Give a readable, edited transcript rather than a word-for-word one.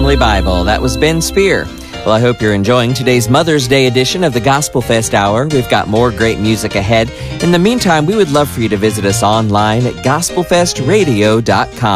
Family Bible. That was Ben Spear. Well, I hope you're enjoying today's Mother's Day edition of the Gospel Fest Hour. We've got more great music ahead. In the meantime, we would love for you to visit us online at gospelfestradio.com.